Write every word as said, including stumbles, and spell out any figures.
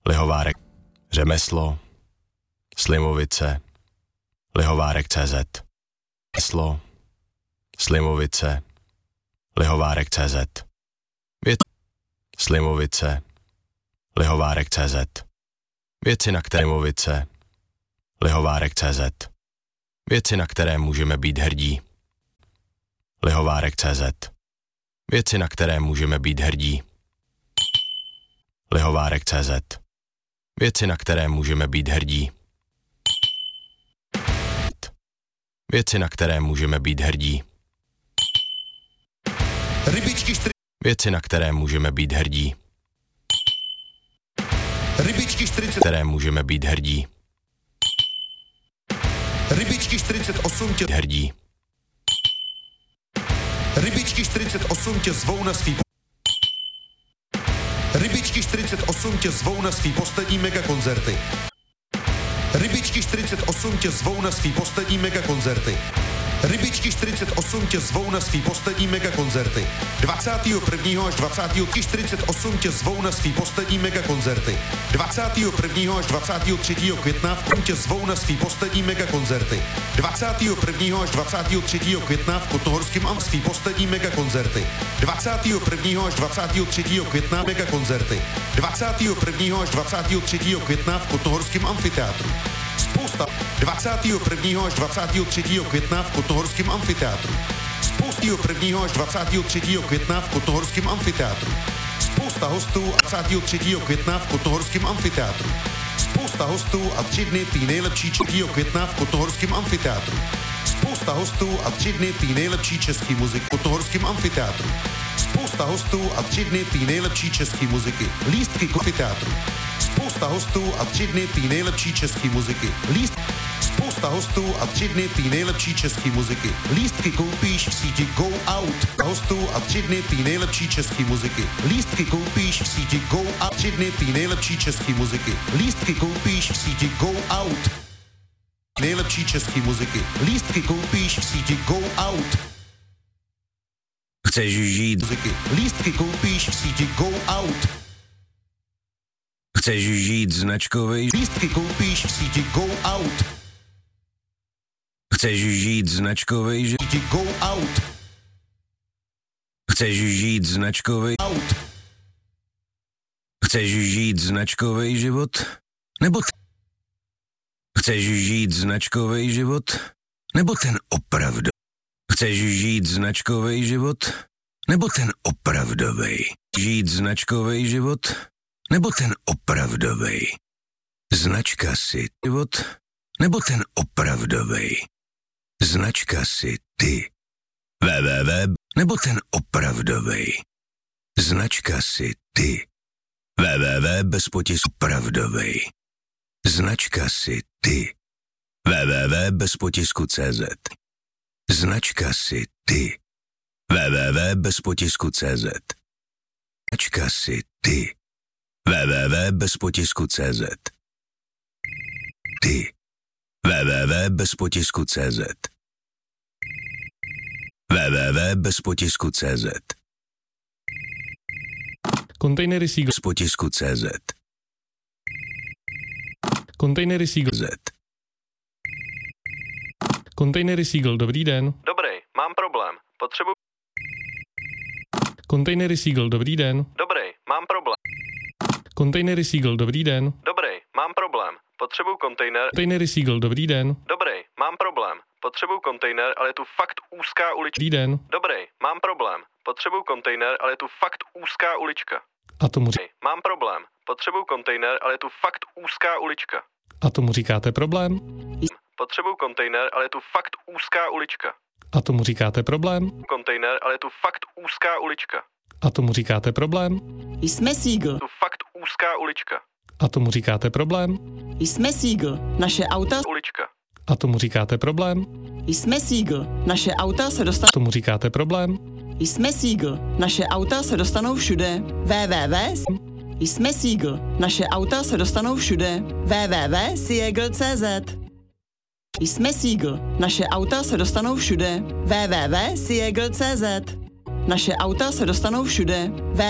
Lihovárek, řemeslo, Slimovice, Lihovárek tečka cé zet, řemeslo, Slimovice, Lihovárek tečka cé zet, věc, Slimovice, Lihovárek tečka cé zet, věci na které Slimovice, Lihovárek tečka cé zet, věci na které můžeme být hrdí. Lihovárek tečka cé zet, věci na které můžeme být hrdí. Lihovárek tečka cé zet, věci na které můžeme být hrdí. Věci na které můžeme být hrdí. Rybičky čtyři... Věci na které můžeme být hrdí. Rybičky čtyřicet... Které můžeme být hrdí. Rybičky čtyřicet osm tě... Hrdí. Rybičky čtyřicet osm tě zvou na svý... Rybičky čtyřicet osm tě zvou na svý poslední megakoncerty. Rybičky čtyřicet osm tě zvou na svý poslední megakoncerty. Rybičky čtyřicet osm tě zvou na svý poslední megakoncerty. dvacátého prvního až dvacátého čtyřicet osm tě zvou na svý poslední megakoncerty. dvacátého prvního až dvacátého třetího května v Kom tě zvou na svý poslední megakoncerty. dvacátého prvního až dvacátého třetího května v Kotnohorském am svý poslední megakoncerty. dvacátého prvního až dvacátého třetího května megakoncerty. dvacátého prvního až dvacátého třetího května v Kotnohorském amfiteátru. Spousta dvacátého prvního až dvacátého třetího května v Kotnohorském amfiteátru. Spousta prvního až dvacátého třetího května v Kotnohorském amfiteátru. Spousta hostů dvacátého třetího května v Kotnohorském amfiteátru. Spousta hostů a tři dny tý nejlepší třetího května v Kotnohorském amfiteátru. Spousta hostů a tři dny tý nejlepší český muziky v Kotnohorském amfiteátru. Spousta hostů a tři dny tý nejlepší český muziky. Lístky k amfiteátru. Spousta hostů a tři dny tý nejlepší český muziky. Líst... Spousta hostů a tři dny tý nejlepší český muziky. Lístky koupíš v síti Go Out. Hostů a tři dny tý nejlepší český muziky. Lístky koupíš v síti Go Out. Tři dny tý nejlepší český muziky. Lístky koupíš v síti Go Out. Nejlepší český muziky. Lístky koupíš v síti Go Out. Chceš žít muziky. Lístky koupíš v síti Go Out. Chceš žít značkovej? Lístky koupíš v síti Go Out. Chceš žít značkovej? Že... Síti Go Out. Chceš žít značkovej? Out. Chceš žít značkovej život? Nebo t... Chceš žít značkovej život? Nebo ten opravdu? Chceš žít značkovej život? Nebo ten opravdovej? Žít značkovej život? Nebo ten opravdovej? Značka si život? Nebo ten opravdovej? Značka si ty. www. Nebo ten opravdovej? Značka si ty. www bez potisku opravdovej. Značka si ty. www bez potisku C Z. Značka si ty. www bez potisku C Z. Značka si ty. www bez potisku C Z. Ty. www bez potisku C Z. www bez potisku C Z. Kontejnery Seagull. Bez potisku C Z. Kontejnery Seagull. Z. Kontejnery Seagull, dobrý den. Dobrý, mám problém. Potřebuji... Kontejnery Seagull, dobrý den. Dobrý, mám problém. Kontejnery Seagull, dobrý den. Dobrý, mám problém. Potřebuji kontejner. Kontejnery Seagull, dobrý den. Dobrý, mám problém. Potřebuji kontejner, ale je tu fakt úzká ulička. Dobrý den. Dobrý, mám problém. Potřebuji kontejner, ale je tu fakt úzká ulička. A tomu, ři- Mám problém. Potřebuji kontejner, ale je tu fakt úzká ulička. a tomu říkáte problém? Potřebuji kontejner, ale je tu fakt úzká ulička. A tomu říkáte problém? Kontejner, ale je tu fakt úzká ulička. A tomu říkáte problém? Jsme Seagull. Tu fakt úzká ulička. A tomu říkáte problém? Jsme Seagull. Naše auta... Ulička. A tomu říkáte problém? Jsme Seagull. Naše auta se dostanou... Tomu říkáte problém? Jsme Seagull. Naše auta se dostanou všude. www. Jsme Seagull. Naše auta se dostanou všude. www tečka seagull tečka cé zet. Jsme Seagull. Naše auta se dostanou všude. www tečka seagull tečka cé zet. Naše auta se dostanou všude.